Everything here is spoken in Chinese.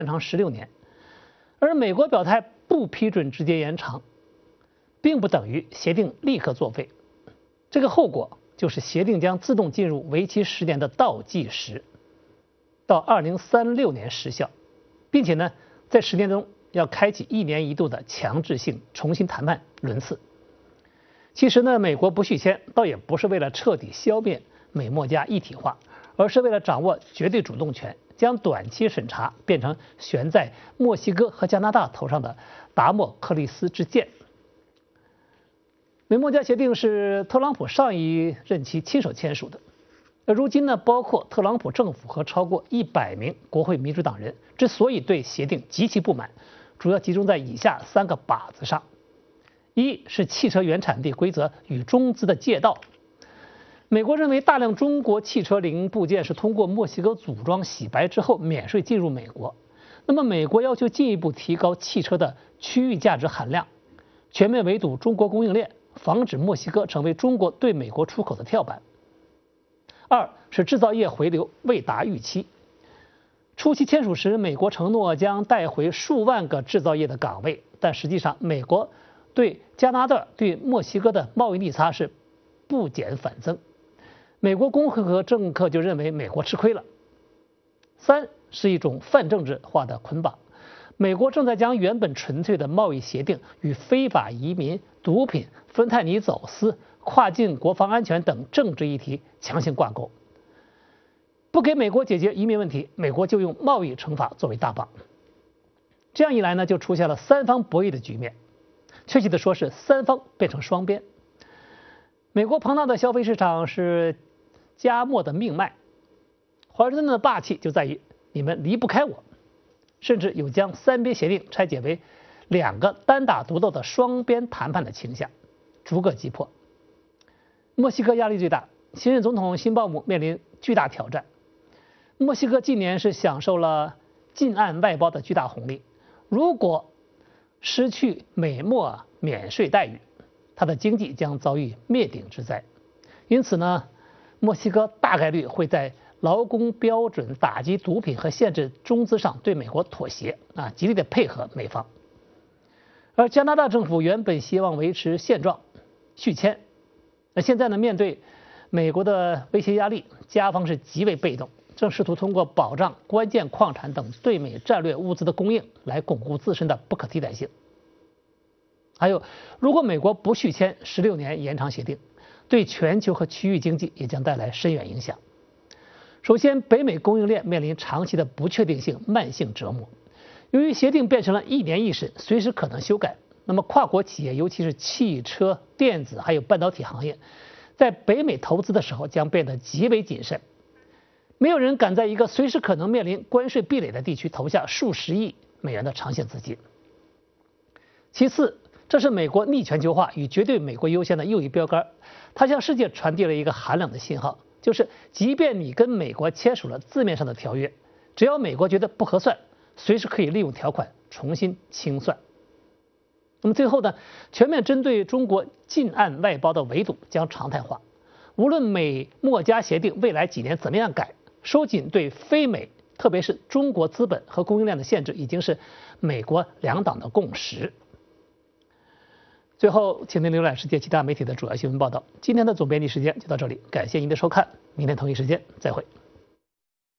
长16年，而美国表态不批准直接延长，并不等于协定立刻作废。这个后果就是协定将自动进入为期10年的倒计时，到2036年失效，并且呢，在10年中要开启1年1度的强制性重新谈判轮次。其实呢，美国不续签倒也不是为了彻底消灭美墨加一体化，而是为了掌握绝对主动权，将短期审查变成悬在墨西哥和加拿大头上的达莫克利斯之剑。美墨加协定是特朗普上一任期亲手签署的，如今呢，包括特朗普政府和超过100名国会民主党人之所以对协定极其不满，主要集中在以下3个靶子上：一是汽车原产地规则与中资的借道。美国认为大量中国汽车零部件是通过墨西哥组装洗白之后免税进入美国，那么美国要求进一步提高汽车的区域价值含量，全面围堵中国供应链，防止墨西哥成为中国对美国出口的跳板。二是制造业回流未达预期。初期签署时，美国承诺将带回数万个制造业的岗位，但实际上美国对加拿大对墨西哥的贸易逆差是不减反增，美国工会和政客就认为美国吃亏了。三是一种泛政治化的捆绑，美国正在将原本纯粹的贸易协定与非法移民、毒品、芬太尼走私、跨境国防安全等政治议题强行挂钩。不给美国解决移民问题，美国就用贸易惩罚作为大棒。这样一来呢，就出现了3方博弈的局面，确切的说是3方变成双边。美国庞大的消费市场是加墨的命脉，华盛顿的霸气就在于你们离不开我，甚至有将3边协定拆解为2个单打独斗的双边谈判的倾向，逐个击破。墨西哥压力最大，新任总统辛鲍姆面临巨大挑战。墨西哥近年是享受了近岸外包的巨大红利，如果失去美墨免税待遇，它的经济将遭遇灭顶之灾。因此呢，墨西哥大概率会在劳工标准、打击毒品和限制中资上对美国妥协极力的配合美方。而加拿大政府原本希望维持现状续签，那现在呢，面对美国的威胁压力，加方是极为被动，正试图通过保障关键矿产等对美战略物资的供应来巩固自身的不可替代性。还有，如果美国不续签16年延长协定，对全球和区域经济也将带来深远影响。首先，北美供应链面临长期的不确定性慢性折磨。由于协定变成了1年1审，随时可能修改，那么跨国企业，尤其是汽车、电子还有半导体行业，在北美投资的时候将变得极为谨慎。没有人敢在一个随时可能面临关税壁垒的地区投下数十亿美元的长线资金。其次，这是美国逆全球化与绝对美国优先的又一标杆，它向世界传递了一个寒冷的信号，就是即便你跟美国签署了字面上的条约，只要美国觉得不合算，随时可以利用条款重新清算。那么最后呢，全面针对中国近岸外包的围堵将常态化。无论美墨加协定未来几年怎么样改，收紧对非美，特别是中国资本和供应链的限制，已经是美国2党的共识。最后，请您浏览世界其他媒体的主要新闻报道。今天的总编辑时间就到这里，感谢您的收看，明天同一时间再会。